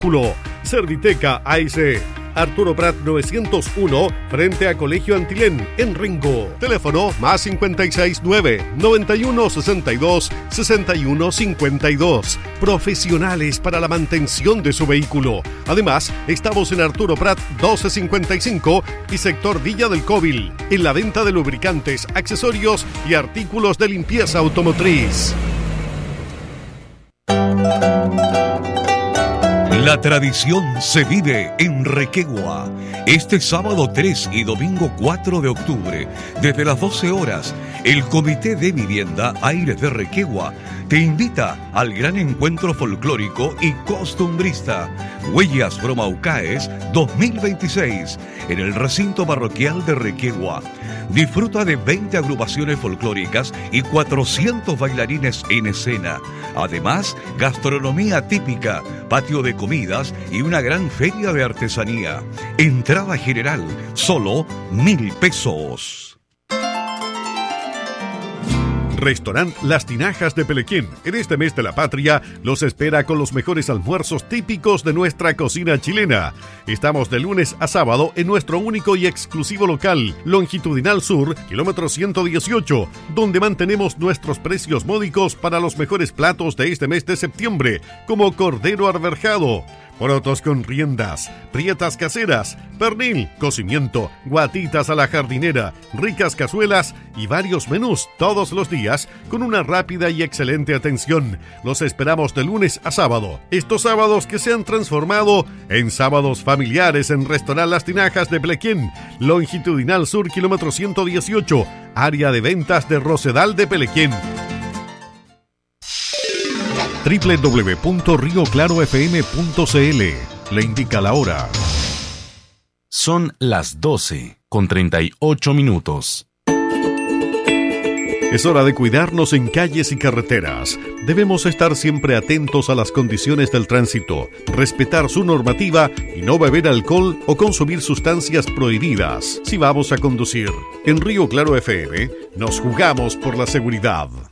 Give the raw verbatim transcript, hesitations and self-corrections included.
Serviteca A S. Arturo Prat novecientos uno, frente a Colegio Antilén, en Rengo. Teléfono más cincuenta y seis nueve, noventa y uno sesenta y dos, sesenta y uno cincuenta y dos. Profesionales para la mantención de su vehículo. Además, estamos en Arturo Prat doce cincuenta y cinco y sector Villa del Cóbil, en la venta de lubricantes, accesorios y artículos de limpieza automotriz. La tradición se vive en Requegua. Este sábado tres y domingo cuatro de octubre, desde las doce horas, el Comité de Vivienda Aires de Requegua te invita al gran encuentro folclórico y costumbrista Huellas Bromaucaes dos mil veintiséis en el recinto parroquial de Requegua. Disfruta de veinte agrupaciones folclóricas y cuatrocientos bailarines en escena. Además, gastronomía típica, patio de comidas y una gran feria de artesanía. Entrada general, solo mil pesos. Restaurant Las Tinajas de Pelequén, en este mes de la patria, los espera con los mejores almuerzos típicos de nuestra cocina chilena. Estamos de lunes a sábado en nuestro único y exclusivo local, Longitudinal Sur, kilómetro ciento dieciocho, donde mantenemos nuestros precios módicos para los mejores platos de este mes de septiembre, como cordero arberjado, porotos con riendas, prietas caseras, pernil, cocimiento, guatitas a la jardinera, ricas cazuelas y varios menús todos los días con una rápida y excelente atención. Los esperamos de lunes a sábado. Estos sábados que se han transformado en sábados familiares en Restaurant Las Tinajas de Pelequén, Longitudinal Sur, kilómetro ciento dieciocho, área de ventas de Rosedal de Pelequén. doble u doble u doble u punto río claro f m punto c l le indica la hora. Son las doce con treinta y ocho minutos. Es hora de cuidarnos en calles y carreteras. Debemos estar siempre atentos a las condiciones del tránsito, respetar su normativa y no beber alcohol o consumir sustancias prohibidas si vamos a conducir. En Río Claro F M nos jugamos por la seguridad.